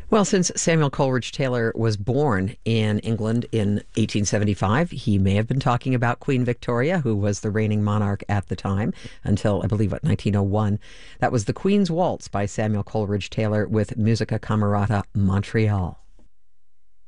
Well, since Samuel Coleridge Taylor was born in England in 1875, he may have been talking about Queen Victoria, who was the reigning monarch at the time until, I believe, 1901. That was The Queen's Waltz by Samuel Coleridge Taylor with Musica Camerata Montreal.